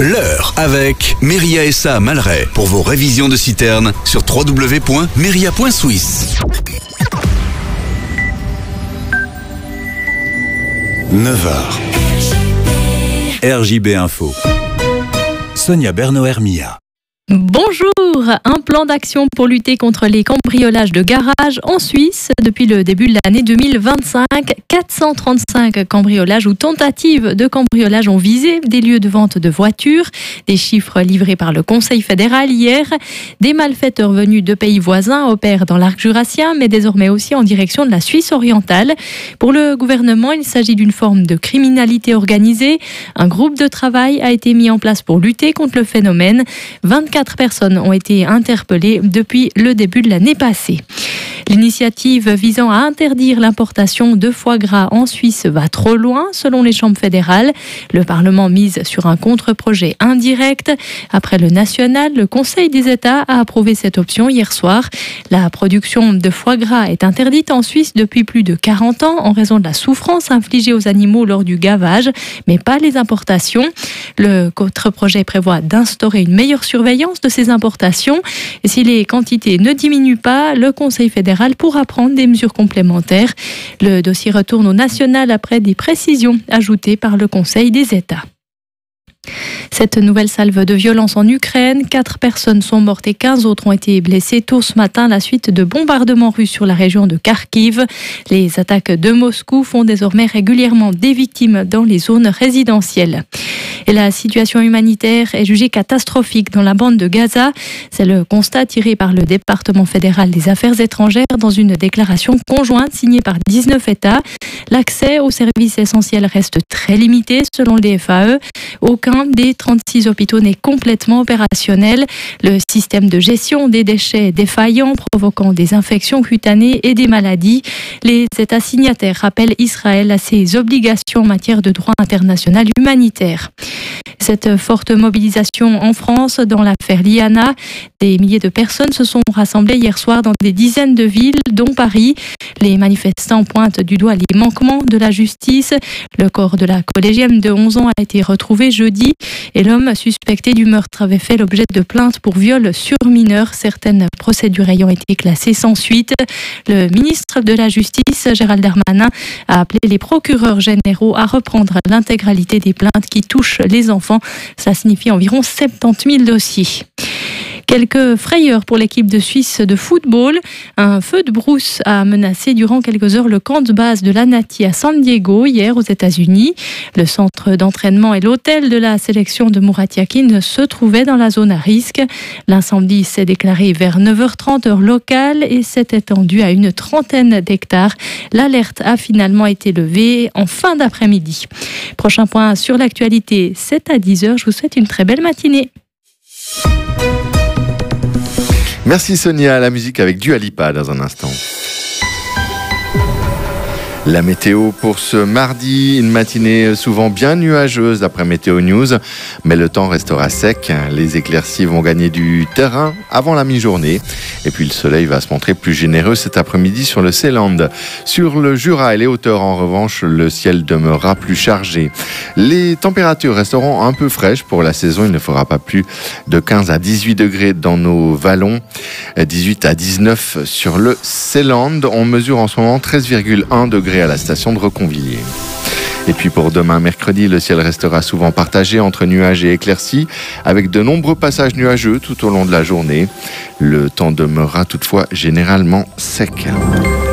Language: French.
L'heure avec Myria SA Malray pour vos révisions de citerne sur www.myria.suisse. 9h. RJB Info. Sonia Bernoët-Mia. Bonjour! Un plan d'action pour lutter contre les cambriolages de garages en Suisse. Depuis le début de l'année 2025, 435 cambriolages ou tentatives de cambriolage ont visé des lieux de vente de voitures. Des chiffres livrés par le Conseil fédéral hier. Des malfaiteurs venus de pays voisins opèrent dans l'arc jurassien, mais désormais aussi en direction de la Suisse orientale. Pour le gouvernement, il s'agit d'une forme de criminalité organisée. Un groupe de travail a été mis en place pour lutter contre le phénomène. 24 personnes ont été interpellées depuis le début de l'année passée. L'initiative visant à interdire l'importation de foie gras en Suisse va trop loin, selon les chambres fédérales. Le Parlement mise sur un contre-projet indirect. Après le national, le Conseil des États a approuvé cette option hier soir. La production de foie gras est interdite en Suisse depuis plus de 40 ans en raison de la souffrance infligée aux animaux lors du gavage, mais pas les importations. Le contre-projet prévoit d'instaurer une meilleure surveillance de ces importations. Et si les quantités ne diminuent pas, le Conseil fédéral pourra prendre des mesures complémentaires. Le dossier retourne au national après des précisions ajoutées par le Conseil des États. Cette nouvelle salve de violence en Ukraine, 4 personnes sont mortes et 15 autres ont été blessées tôt ce matin à la suite de bombardements russes sur la région de Kharkiv. Les attaques de Moscou font désormais régulièrement des victimes dans les zones résidentielles. Et la situation humanitaire est jugée catastrophique dans la bande de Gaza. C'est le constat tiré par le département fédéral des affaires étrangères dans une déclaration conjointe signée par 19 États. L'accès aux services essentiels reste très limité selon les FAE. Aucun des 36 hôpitaux n'est complètement opérationnel. Le système de gestion des déchets est défaillant, provoquant des infections cutanées et des maladies. Les États signataires rappellent Israël à ses obligations en matière de droit international humanitaire. Cette forte mobilisation en France dans l'affaire Liana, des milliers de personnes se sont rassemblées hier soir dans des dizaines de villes, dont Paris. Les manifestants pointent du doigt les manquements de la justice. Le corps de la collégienne de 11 ans a été retrouvé jeudi et l'homme suspecté du meurtre avait fait l'objet de plaintes pour viol sur mineur, certaines procédures ayant été classées sans suite. Le ministre de la Justice, Gérald Darmanin, a appelé les procureurs généraux à reprendre l'intégralité des plaintes qui touchent les enfants. Cela signifie environ 70 000 dossiers. Quelques frayeurs pour l'équipe de Suisse de football. Un feu de brousse a menacé durant quelques heures le camp de base de l'Anati à San Diego, hier aux États-Unis. Le centre d'entraînement et l'hôtel de la sélection de Murat Yakin se trouvaient dans la zone à risque. L'incendie s'est déclaré vers 9h30 heure locale et s'est étendu à une trentaine d'hectares. L'alerte a finalement été levée en fin d'après-midi. Prochain point sur l'actualité, c'est à 10h. Je vous souhaite une très belle matinée. Merci Sonia, la musique avec Dua Lipa dans un instant. La météo pour ce mardi, une matinée souvent bien nuageuse d'après Météo News, mais le temps restera sec. Les éclaircies vont gagner du terrain avant la mi-journée. Et puis le soleil va se montrer plus généreux cet après-midi sur le Seeland. Sur le Jura et les hauteurs, en revanche, le ciel demeurera plus chargé. Les températures resteront un peu fraîches pour la saison. Il ne fera pas plus de 15 à 18 degrés dans nos vallons, 18 à 19 sur le Seeland. On mesure en ce moment 13,1 degrés à la station de Reconvilier. Et puis pour demain mercredi, le ciel restera souvent partagé entre nuages et éclaircies, avec de nombreux passages nuageux tout au long de la journée. Le temps demeurera toutefois généralement sec.